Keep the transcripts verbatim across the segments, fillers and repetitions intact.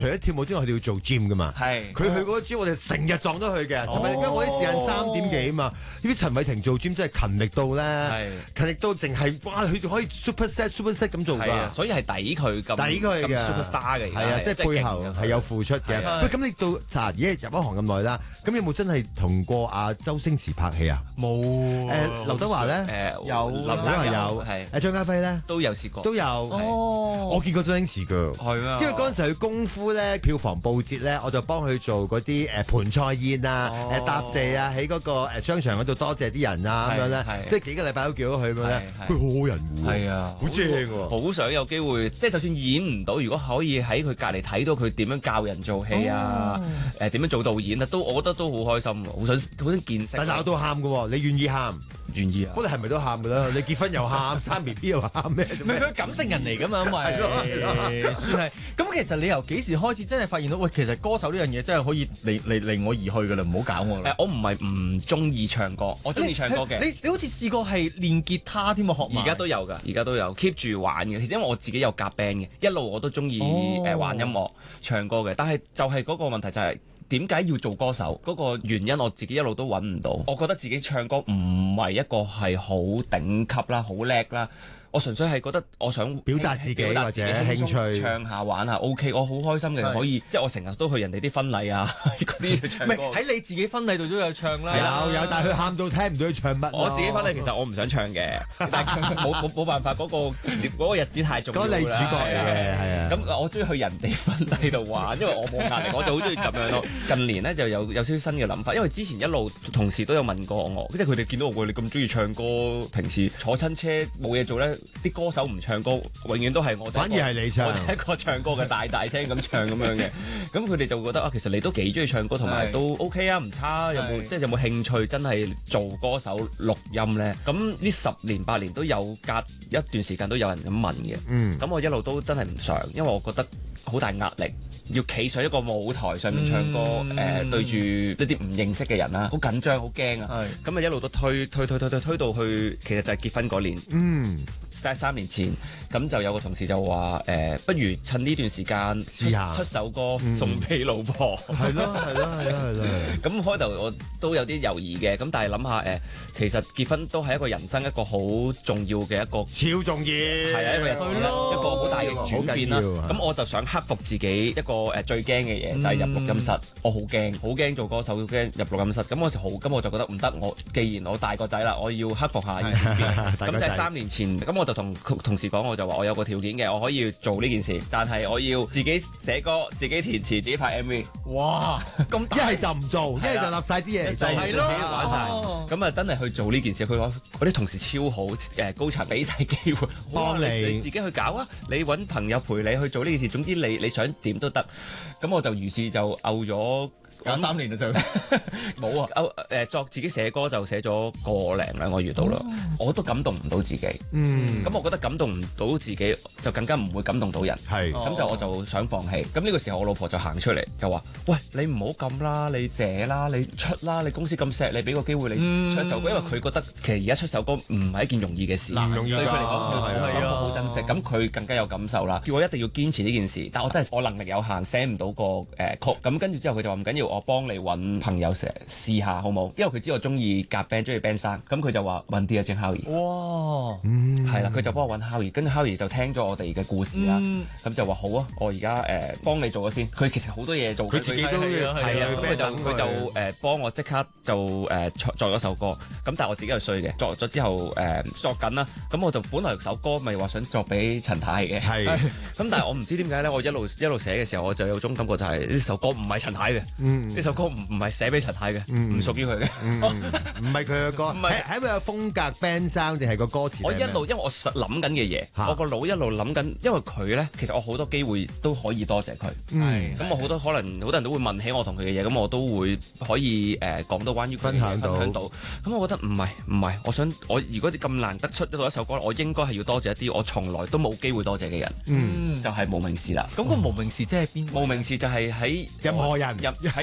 除咗跳舞之外，佢哋要做 gym 噶嘛。 係佢去嗰個 gym，我哋成日撞到佢嘅，同埋因為我啲時間三點幾啊嘛。呢啲陳偉霆做 gym 真係勤力到咧，勤力到淨係哇，佢仲可以 super set super set 咁做㗎， 所以係抵佢咁抵佢嘅 superstar 嘅， 係啊，即係背後係有付出嘅。喂，咁你到嗱而家入一行咁耐啦，咁有冇真係同過阿周星馳拍戲啊？ 冇。 誒，劉德華咧？ 誒有， 林生有， 係。 誒張家輝咧？ 都有試過。 都有。 哦。 我見過周星馳㗎。 係咩？ 因為嗰陣時佢功夫咧票房報捷咧，我就幫佢做嗰啲誒盤菜宴啊、誒答謝啊，喺嗰個誒商場嗰度多謝啲人啊咁樣咧，即係幾個禮拜都叫咗佢咁樣咧，佢好好人喎， 係啊， 好正喎， 好想有機會，即係就算演唔到，如果可以喺佢隔離睇到佢點樣教人做戲啊，誒點樣做導演啊，都我覺得都好開心喎，好想好想見識。 但鬧到喊㗎喎，你願意喊？ 願意啊！ 不過你係咪都喊㗎啦？你結婚又喊，生 B B 又喊咩？ 唔係佢感性人嚟㗎嘛，因為算係。咁其實你由幾時開始真係發現到，喂，其實歌手呢樣嘢真係可以離離離我而去㗎啦，唔好搞我啦。 誒，我唔係唔中意唱歌，我中意唱歌嘅。 你你好似試過係練吉他添啊，學埋。 而家都有㗎，而家都有 keep 住玩嘅。其實因為我自己有夾 band 嘅，一路我都中意誒玩音樂、唱歌嘅。但係就係嗰個問題就係。點解要做歌手？嗰個原因我自己一路都揾唔到。我覺得自己唱歌唔係一個係好頂級啦，好叻啦。我純粹係覺得我想表達自己或者興趣， 唱下玩下 OK，我好開心嘅可以，即係我成日都去人哋啲婚禮啊嗰啲就唱歌。 喺你自己婚禮度都有唱啦。 有有，但係佢喊到聽唔到佢唱乜。 我自己婚禮其實我唔想唱嘅，但係冇冇冇辦法，嗰個嗰個日子太重要啦。 嗰個女主角嚟嘅，係啊。 咁我中意去人哋婚禮度玩，因為我冇壓力，我就好中意咁樣咯。近年咧就有有少少新嘅諗法，因為之前一路同事都有問過我，即係佢哋見到我，你咁中意唱歌，平時坐親車冇嘢做咧，啲歌手唔唱歌，永遠都係我。 反而係你唱， 我係一個唱歌嘅大大聲咁唱咁樣嘅。咁佢哋就會覺得啊，其實你都幾中意唱歌，同埋都 OK 啊，唔差。有冇即係有冇興趣真係做歌手錄音咧？咁呢十年八年都有隔一段時間都有人咁問嘅。 嗯。 咁我一路都真係唔想，因為我覺得好大壓力。要企上一個舞台上面唱歌，誒、嗯呃、對住一啲唔認識嘅人啦，好緊張，好驚啊！咁啊一路都推推推推推推到去，其實就係結婚嗰年。嗯。三三年前，咁就有個同事就話誒、呃，不如趁呢段時間試下出首歌送俾老婆。 係咯係咯係咯係咯。 咁開頭我都有啲猶豫嘅，咁但係諗下誒，其實結婚都係一個人生一個好重要嘅一個超重要， 係啊一個日子啦，一個好大嘅轉變啦。咁我就想克服自己一個誒最驚嘅嘢，就係、是、入錄音室。嗯、我好驚，好驚做歌手，好驚入錄音室。咁我就好，咁我就覺得唔得。我既然我大個仔啦，我要克服下。咁就係三年前，咁我就同同事講，我就話我有個條件嘅，我可以做呢件事，但係我要自己寫歌、自己填詞、自己拍 M V。 哇！咁一係就唔做，一係就立晒啲嘢， 就係咯， 自己玩晒。咁啊，真係去做呢件事。佢話我啲同事超好，誒高層俾晒機會幫你，你自己去搞啊！你揾朋友陪你去做呢件事，總之你你想點都得。咁我就於是就漚咗。 搞三年啦就冇啊！歐誒作自己寫歌就寫咗個零兩個月到啦，哦、我都感動唔到自己。嗯，咁我覺得感動唔到自己，就更加唔會感動到人。係，咁就我就想放棄。咁呢個時候我老婆就行出嚟就話：喂，你唔好咁啦，你寫啦，你出啦，你公司咁錫你，俾個機會你出一首歌，嗯、因為佢覺得其實而家出首歌唔係一件容易嘅事， 唔容易㗎。 對佢嚟講，佢好珍惜。咁佢更加有感受啦，叫我一定要堅持呢件事。但我真係我能力有限，寫唔到個誒曲。咁跟住之後佢就話唔緊要。我幫你揾朋友成日試下好冇？因為佢知我中意夾 band，中意 band 生，咁佢就話揾啲阿鄭孝儀。哇，係啦，佢就幫我揾孝儀，跟住孝儀就聽咗我哋嘅故事啦，咁、嗯、就話好啊，我而家誒幫你做咗先。佢其實好多嘢做， 佢自己都係啊， 咁佢就佢就誒、呃、幫我即刻就誒、呃、作咗首歌。咁但係我自己係衰嘅，作咗之後誒、呃、作緊啦。咁我就本來首歌咪話想作俾陳太嘅，係。咁但係我唔知點解咧，我一路一路寫嘅時候，我就有種感覺就係呢首歌唔係陳太嘅。嗯呢首歌唔唔係寫俾陳太嘅，唔屬於佢嘅， 唔係佢嘅歌，係係咪有風格 band 生定係個歌詞？ 我一路因為我實諗緊嘅嘢，我個腦一路諗緊，因為佢咧，其實我好多機會都可以多謝佢，係咁我好多可能好多人都會問起我同佢嘅嘢，咁我都會可以誒講到關於分享到， 分享到，咁我覺得唔係唔係，我想我如果咁難得出到一首歌，我應該係要多謝一啲我從來都冇機會多謝嘅人，嗯，就係無名氏啦。 咁個無名氏即係邊？ 無名氏就係喺任何人， 喺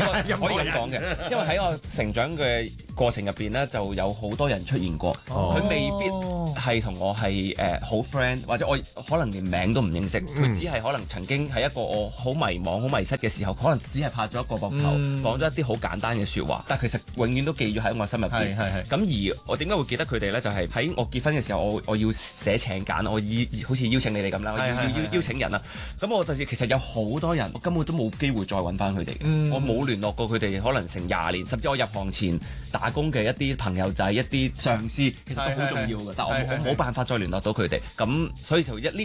為可以咁講嘅，因為喺我成長嘅過程入邊咧，就有好多人出現過，佢、哦、未必係同我係誒好 friend，或者我可能連名都唔認識，佢、嗯、只係可能曾經喺一個我好迷茫、好迷失嘅時候，可能只係拍咗一個膊頭，講咗、嗯、一啲好簡單嘅説話，但係其實永遠都記咗喺我心入邊。咁而我點解會記得佢哋咧？就係、是、喺我結婚嘅時候，我我要寫請柬，我要好似邀請你哋咁啦，我要要邀請人啊。咁我就其實有好多人，我根本都冇機會再揾翻佢哋嘅，嗯、我冇聯絡過佢哋，可能成廿年，甚至我入行前打工嘅一啲朋友仔、一啲上司，其實都好重要嘅，但我冇辦法再聯絡到佢哋。咁所以就一呢、這